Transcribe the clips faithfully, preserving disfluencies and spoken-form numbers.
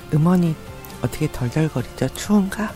음원이 어떻게 덜덜거리죠? 추운가?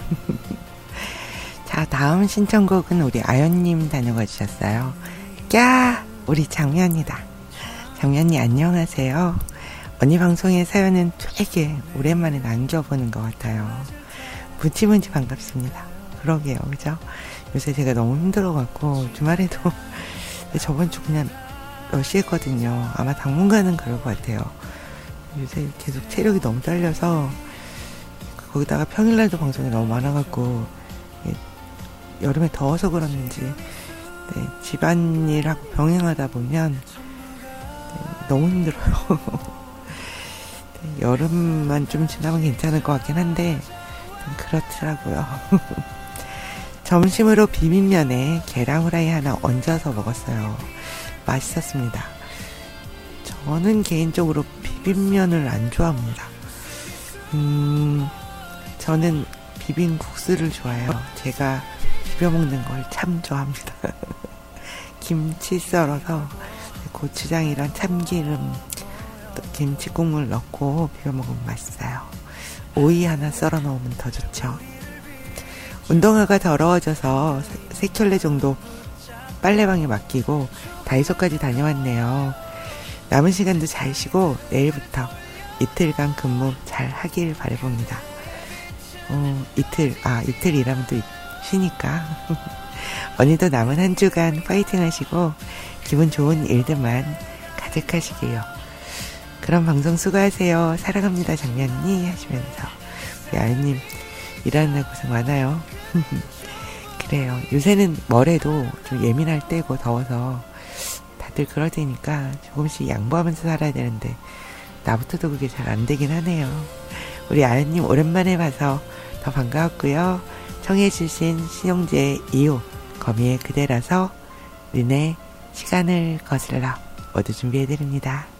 자, 다음 신청곡은 우리 아연님 다녀가 주셨어요. 꺄! 우리 장면이다. 장면이 안녕하세요. 언니 방송의 사연은 되게 오랜만에 남겨보는 것 같아요. 무지무지 반갑습니다. 그러게요, 그죠? 요새 제가 너무 힘들어갖고 주말에도 저번 주 그냥 몇 시 했거든요. 아마 당분간은 그럴 것 같아요. 요새 계속 체력이 너무 딸려서 거기다가 평일날도 방송이 너무 많아갖고 여름에 더워서 그러는지 네, 집안일하고 병행하다 보면 네, 너무 힘들어요. 네, 여름만 좀 지나면 괜찮을 것 같긴 한데 그렇더라고요. 점심으로 비빔면에 계란 후라이 하나 얹어서 먹었어요. 맛있었습니다. 저는 개인적으로 비빔면을 안 좋아합니다. 음, 저는 비빔국수를 좋아해요. 제가 비벼먹는 걸 참 좋아합니다. 김치 썰어서 고추장이랑 참기름, 또 김치 국물 넣고 비벼먹으면 맛있어요. 오이 하나 썰어 넣으면 더 좋죠. 운동화가 더러워져서 세 켤레 정도 빨래방에 맡기고 다이소까지 다녀왔네요. 남은 시간도 잘 쉬고 내일부터 이틀간 근무 잘 하길 바라봅니다. 어, 이틀, 아, 이틀 일하면 또 쉬니까. 언니도 남은 한 주간 파이팅 하시고 기분 좋은 일들만 가득하시게요. 그럼 방송 수고하세요. 사랑합니다, 장면이 하시면서 우리 아유님 일하느라 고생 많아요. 그래요. 요새는 뭐래도 좀 예민할 때고 더워서 다들 그럴 테니까 조금씩 양보하면서 살아야 되는데 나부터도 그게 잘 안 되긴 하네요. 우리 아연님 오랜만에 봐서 더 반가웠고요. 청해주신 신용재의 이유 거미의 그대라서 린의 시간을 거슬러 모두 준비해드립니다.